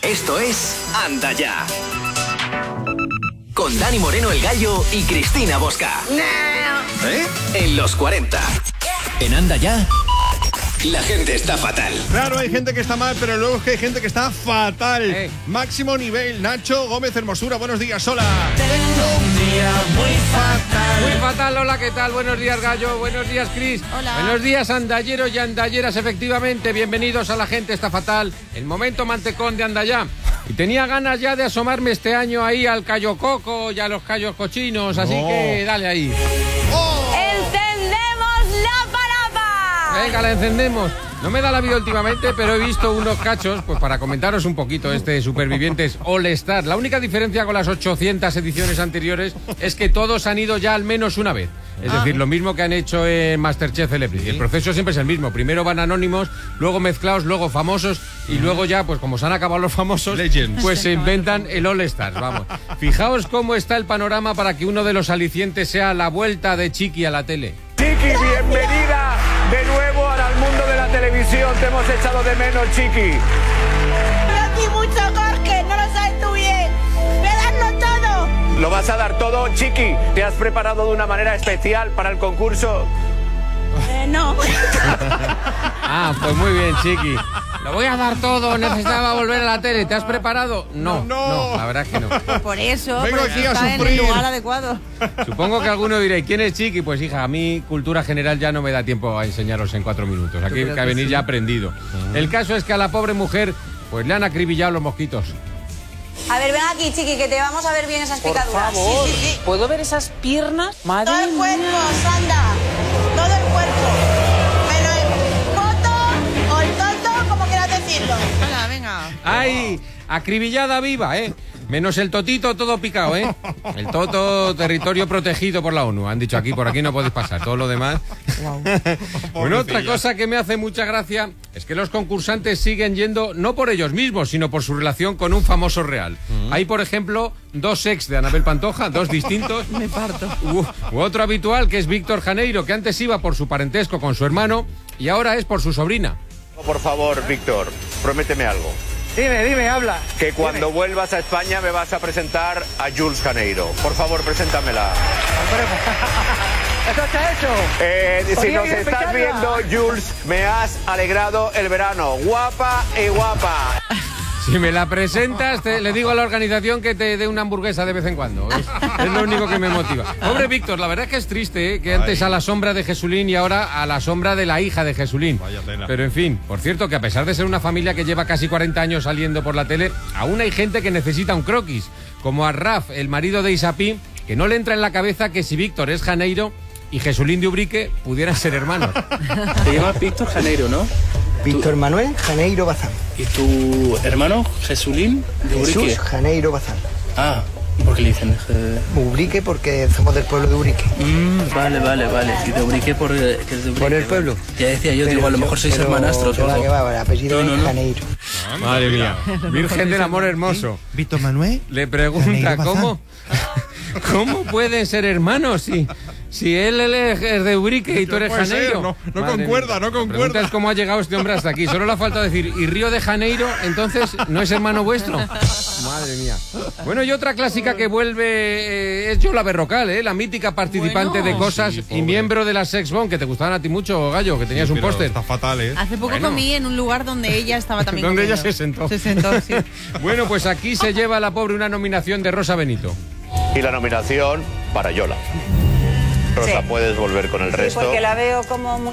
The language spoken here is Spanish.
Esto es Anda Ya. Con Dani Moreno el Gallo y Cristina Bosca. En los 40. En Anda Ya. La gente está fatal. Claro, hay gente que está mal, pero luego es que hay gente que está fatal. Máximo nivel. Nacho Gómez Hermosura, buenos días, hola. Tengo un día muy fatal. Muy fatal, hola, ¿qué tal? Buenos días, Gallo, buenos días, Cris. Hola. Buenos días, andalleros y andalleras, efectivamente. Bienvenidos a La Gente Está Fatal, el momento mantecón de Andallá. Y tenía ganas ya de asomarme este año ahí al Cayo Coco y a los Cayos Cochinos, así que dale ahí. ¡Encendemos la parada! Venga, la encendemos. No me da la vida últimamente, pero he visto unos cachos, pues para comentaros un poquito este Supervivientes All Star. La única diferencia con las 800 ediciones anteriores es que todos han ido ya al menos una vez. Es decir, lo mismo que han hecho en Masterchef Celebrity. El proceso siempre es el mismo. Primero van anónimos, luego mezclados, luego famosos y luego ya, pues como se han acabado los famosos, Legends. pues se inventan el All Star. Vamos. Fijaos cómo está el panorama para que uno de los alicientes sea la vuelta de Chiqui a la tele. Chiqui, bienvenida de nuevo al mundo de la televisión. Te hemos echado de menos, Chiqui. Hay aquí mucho Jorge, no lo sabes tú bien. ¡Voy a darlo todo! ¿Lo vas a dar todo, Chiqui? ¿Te has preparado de una manera especial para el concurso? No. Pues muy bien, Chiqui. Lo voy a dar todo, necesitaba volver a la tele. ¿Te has preparado? No, la verdad es que no. Por eso, Vengo porque aquí a está en sufrir. el lugar adecuado. Supongo que alguno diréis, ¿quién es Chiqui? Pues hija, a mí cultura general ya no me da tiempo a enseñaros en 4 minutos. Aquí hay que venir ya aprendido. El caso es que a la pobre mujer pues le han acribillado los mosquitos. A ver, ven aquí, Chiqui, que te vamos a ver bien esas picaduras. favor. Sí. ¿Puedo ver esas piernas? Madre Todo el mía. cuerpo, Sandra. Todo el cuerpo. Menos el poto o el tonto, como quieras decirlo. Hola, venga. ¡Ay! Acribillada viva, ¿eh? Menos el totito todo picado, ¿eh? El toto, territorio protegido por la ONU. Han dicho aquí, por aquí no podéis pasar. Todo lo demás. Bueno, otra cosa que me hace mucha gracia es que los concursantes siguen yendo no por ellos mismos, sino por su relación con un famoso real. Hay, por ejemplo, 2 ex de Anabel Pantoja, 2 distintos. Me parto. U otro habitual, que es Víctor Janeiro, que antes iba por su parentesco con su hermano y ahora es por su sobrina. Por favor, Víctor, prométeme algo. Dime, habla. Que cuando vuelvas a España me vas a presentar a Jules Janeiro. Por favor, preséntamela. Eso está hecho. Si nos estás viendo, Jules, me has alegrado el verano. Guapa y guapa. Si me la presentas, le digo a la organización que te dé una hamburguesa de vez en cuando. Es lo único que me motiva. Pobre Víctor, la verdad es que es triste, ¿eh? Que antes a la sombra de Jesulín y ahora a la sombra de la hija de Jesulín. Vaya tela. Pero en fin, por cierto, que a pesar de ser una familia que lleva casi 40 años saliendo por la tele, aún hay gente que necesita un croquis. Como a Raf, el marido de Isapí, que no le entra en la cabeza que si Víctor es Janeiro y Jesulín de Ubrique pudieran ser hermanos. Te llamas Víctor Janeiro, ¿no? Víctor Manuel Janeiro Bazán. ¿Y tu hermano, Jesulín de Ubrique? Jesús Janeiro Bazán. ¿Por qué le dicen? Ubrique porque somos del pueblo de Ubrique. Vale. ¿Y de Ubrique por que es de Ubrique? Por el pueblo. Ya decía yo, digo, a lo mejor sois hermanastros o algo. Que va, el apellido No. es Janeiro. Madre mía. Virgen del amor hermoso. Víctor Manuel. Le pregunta, Janeiro ¿cómo pueden ser hermanos si él es de Ubrique y tú eres puede ser, Janeiro? no Madre concuerda, mía. no La pregunta concuerda. es cómo ha llegado este hombre hasta aquí. Solo le ha faltado decir, ¿y Río de Janeiro entonces no es hermano vuestro? Madre mía. Bueno, y otra clásica que vuelve es Yola Berrocal, la mítica participante de Cosas y miembro de la Sex Bomb, que te gustaban a ti mucho, Gallo, que tenías un Pero póster. está fatal, ¿eh? Hace poco comí en un lugar donde ella estaba también Donde ella comiendo. se sentó. Se sentó, sí. Bueno, pues aquí se lleva la pobre una nominación de Rosa Benito. Y la nominación para Yola. Rosa, Sí. puedes volver con el resto. Porque la veo como muy